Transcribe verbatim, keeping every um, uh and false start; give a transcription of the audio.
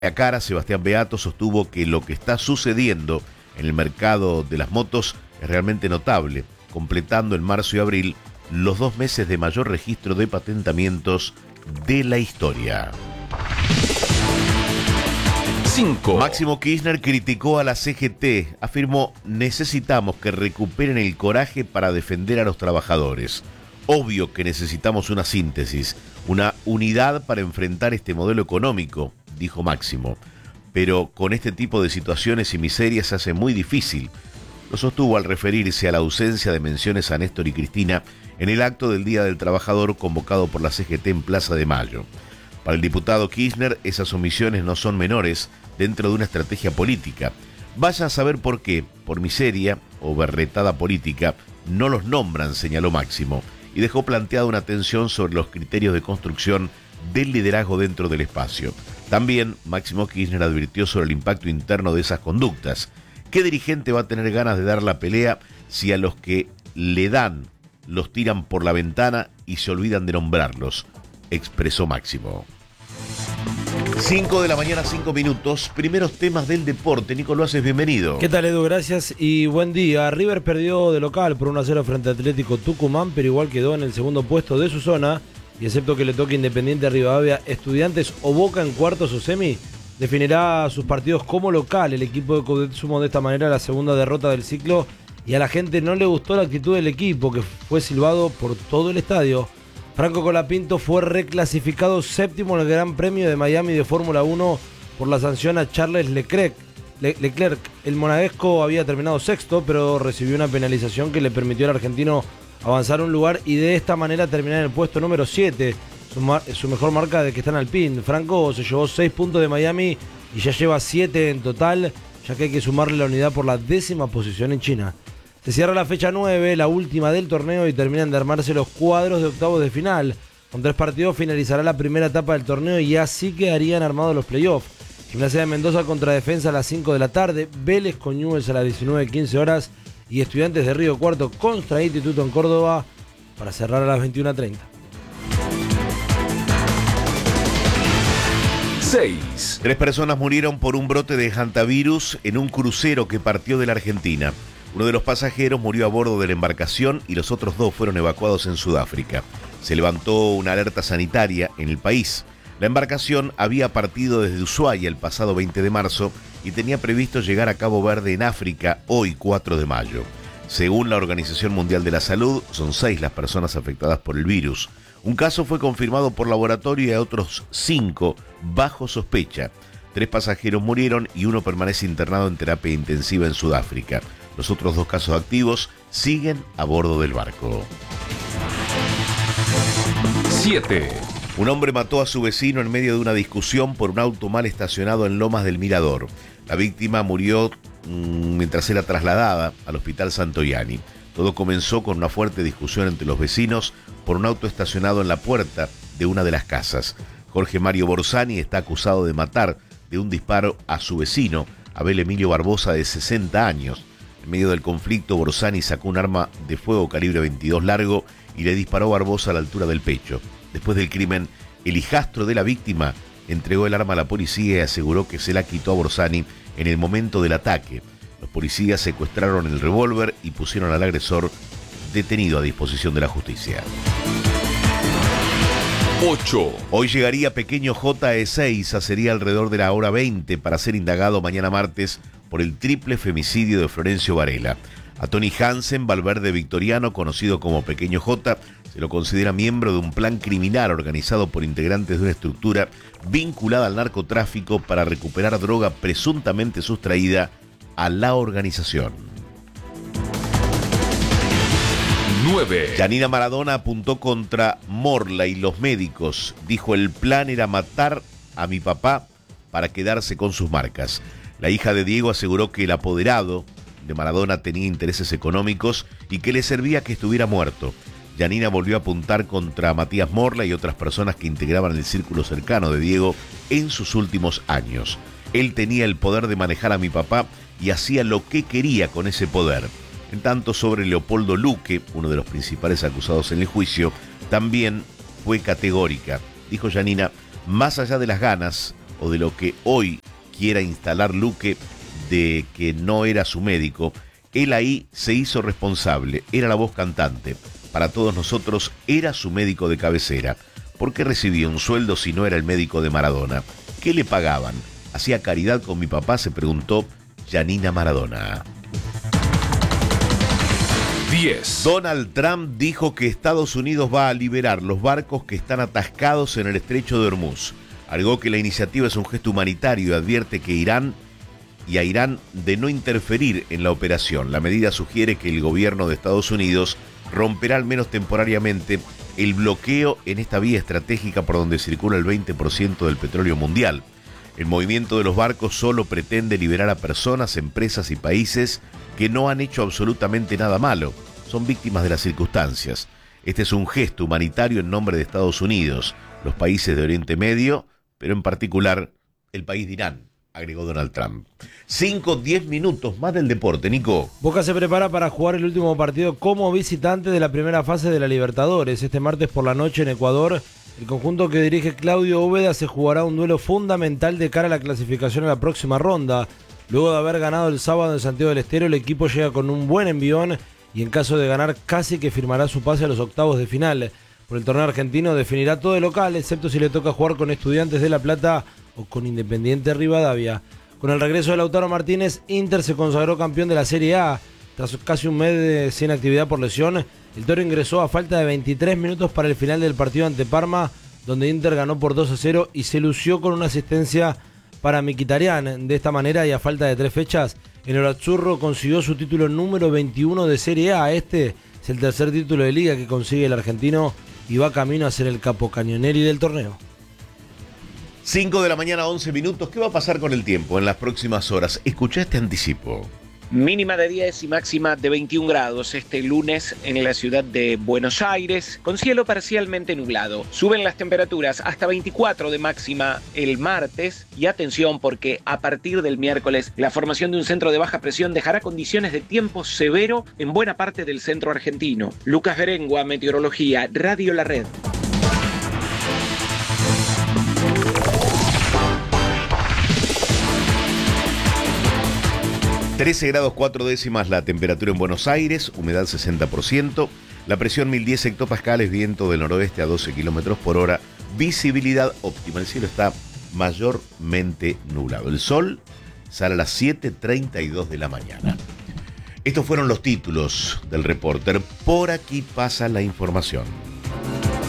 A cara, Sebastián Beato sostuvo que lo que está sucediendo en el mercado de las motos es realmente notable, completando en marzo y abril los dos meses de mayor registro de patentamientos de la historia. cinco. Máximo Kirchner criticó a la C G T, afirmó: necesitamos que recuperen el coraje para defender a los trabajadores. Obvio que necesitamos una síntesis, una unidad para enfrentar este modelo económico, dijo Máximo, pero con este tipo de situaciones y miserias se hace muy difícil. Lo sostuvo al referirse a la ausencia de menciones a Néstor y Cristina en el acto del Día del Trabajador convocado por la C G T en Plaza de Mayo. Para el diputado Kirchner, esas omisiones no son menores dentro de una estrategia política. Vaya a saber por qué, por miseria o berretada política, no los nombran, señaló Máximo, y dejó planteada una tensión sobre los criterios de construcción del liderazgo dentro del espacio. También Máximo Kirchner advirtió sobre el impacto interno de esas conductas. ¿Qué dirigente va a tener ganas de dar la pelea si a los que le dan los tiran por la ventana y se olvidan de nombrarlos?, expresó Máximo. cinco de la mañana, cinco minutos. Primeros temas del deporte. Nico Loaces, bienvenido. ¿Qué tal, Edu? Gracias y buen día. River perdió de local por uno a cero frente a Atlético Tucumán, pero igual quedó en el segundo puesto de su zona. Y excepto que le toque Independiente, Rivadavia, Estudiantes o Boca en cuartos o semi, definirá sus partidos como local. El equipo de Coudet sumó de esta manera la segunda derrota del ciclo y a la gente no le gustó la actitud del equipo, que fue silbado por todo el estadio. Franco Colapinto fue reclasificado séptimo en el Gran Premio de Miami de Fórmula uno por la sanción a Charles Leclerc. Le- Leclerc. El monegasco había terminado sexto, pero recibió una penalización que le permitió al argentino avanzar un lugar y de esta manera terminar en el puesto número siete, su, mar- su mejor marca de que está en Alpine. Franco se llevó seis puntos de Miami y ya lleva siete en total, ya que hay que sumarle la unidad por la décima posición en China. Se cierra la fecha nueve, la última del torneo, y terminan de armarse los cuadros de octavos de final. Con tres partidos finalizará la primera etapa del torneo y así quedarían armados los playoffs. Gimnasia de Mendoza contra Defensa a las cinco de la tarde, Vélez con Newell's a las diecinueve quince horas y Estudiantes de Río Cuarto contra Instituto en Córdoba para cerrar a las veintiuna treinta. seis. Tres personas murieron por un brote de hantavirus en un crucero que partió de la Argentina. Uno de los pasajeros murió a bordo de la embarcación y los otros dos fueron evacuados en Sudáfrica. Se levantó una alerta sanitaria en el país. La embarcación había partido desde Ushuaia el pasado veinte de marzo y tenía previsto llegar a Cabo Verde en África hoy cuatro de mayo. Según la Organización Mundial de la Salud, son seis las personas afectadas por el virus. Un caso fue confirmado por laboratorio y a otros cinco bajo sospecha. Tres pasajeros murieron y uno permanece internado en terapia intensiva en Sudáfrica. Los otros dos casos activos siguen a bordo del barco. siete. Un hombre mató a su vecino en medio de una discusión por un auto mal estacionado en Lomas del Mirador. La víctima murió mmm, mientras era trasladada al Hospital Santoyani. Todo comenzó con una fuerte discusión entre los vecinos por un auto estacionado en la puerta de una de las casas. Jorge Mario Borsani está acusado de matar de un disparo a su vecino, Abel Emilio Barbosa, de sesenta años. En medio del conflicto, Borsani sacó un arma de fuego calibre veintidós largo y le disparó a Barbosa a la altura del pecho. Después del crimen, el hijastro de la víctima entregó el arma a la policía y aseguró que se la quitó a Borsani en el momento del ataque. Los policías secuestraron el revólver y pusieron al agresor detenido a disposición de la justicia. ocho. Hoy llegaría pequeño J E seis a sería alrededor de la hora veinte para ser indagado mañana martes por el triple femicidio de Florencio Varela. A Tony Hansen, Valverde Victoriano, conocido como Pequeño J, se lo considera miembro de un plan criminal organizado por integrantes de una estructura vinculada al narcotráfico para recuperar droga presuntamente sustraída a la organización. nueve. Yanina Maradona apuntó contra Morla y los médicos. Dijo: el plan era matar a mi papá para quedarse con sus marcas. La hija de Diego aseguró que el apoderado de Maradona tenía intereses económicos y que le servía que estuviera muerto. Yanina volvió a apuntar contra Matías Morla y otras personas que integraban el círculo cercano de Diego en sus últimos años. Él tenía el poder de manejar a mi papá y hacía lo que quería con ese poder. En tanto, sobre Leopoldo Luque, uno de los principales acusados en el juicio, también fue categórica. Dijo Yanina: más allá de las ganas o de lo que hoy quiera instalar Luque de que no era su médico, él ahí se hizo responsable, era la voz cantante. Para todos nosotros era su médico de cabecera. ¿Por qué recibía un sueldo si no era el médico de Maradona? ¿Qué le pagaban? ¿Hacía caridad con mi papá?, se preguntó Janina Maradona. diez. Donald Trump dijo que Estados Unidos va a liberar los barcos que están atascados en el estrecho de Hormuz. Agregó que la iniciativa es un gesto humanitario y advierte que Irán y a Irán de no interferir en la operación. La medida sugiere que el gobierno de Estados Unidos romperá al menos temporariamente el bloqueo en esta vía estratégica por donde circula el veinte por ciento del petróleo mundial. El movimiento de los barcos solo pretende liberar a personas, empresas y países que no han hecho absolutamente nada malo. Son víctimas de las circunstancias. Este es un gesto humanitario en nombre de Estados Unidos, los países de Oriente Medio, pero en particular el país de Irán, agregó Donald Trump. Cinco, diez minutos más del deporte, Nico. Boca se prepara para jugar el último partido como visitante de la primera fase de la Libertadores. Este martes por la noche en Ecuador, el conjunto que dirige Claudio Úbeda se jugará un duelo fundamental de cara a la clasificación a la próxima ronda. Luego de haber ganado el sábado en Santiago del Estero, el equipo llega con un buen envión y en caso de ganar casi que firmará su pase a los octavos de final. Por el torneo argentino definirá todo el local, excepto si le toca jugar con Estudiantes de La Plata o con Independiente Rivadavia. Con el regreso de Lautaro Martínez, Inter se consagró campeón de la Serie A. Tras casi un mes de, sin actividad por lesión, el Toro ingresó a falta de veintitrés minutos para el final del partido ante Parma, donde Inter ganó por dos a cero y se lució con una asistencia para Mkhitaryan. De esta manera y a falta de tres fechas, el Nerazzurro consiguió su título número veintiuno de Serie A. Este es el tercer título de liga que consigue el argentino y va camino a ser el capo cañoneri del torneo. cinco de la mañana, once minutos. ¿Qué va a pasar con el tiempo en las próximas horas? Escucha este anticipo. Mínima de diez y máxima de veintiún grados este lunes en la ciudad de Buenos Aires, con cielo parcialmente nublado. Suben las temperaturas hasta veinticuatro de máxima el martes y atención porque a partir del miércoles la formación de un centro de baja presión dejará condiciones de tiempo severo en buena parte del centro argentino. Lucas Berengua, Meteorología, Radio La Red. trece grados cuatro décimas la temperatura en Buenos Aires, humedad sesenta por ciento, la presión mil diez hectopascales, viento del noroeste a doce kilómetros por hora, visibilidad óptima. El cielo está mayormente nublado. El sol sale a las siete treinta y dos de la mañana. Estos fueron los títulos del Reporter. Por aquí pasa la información.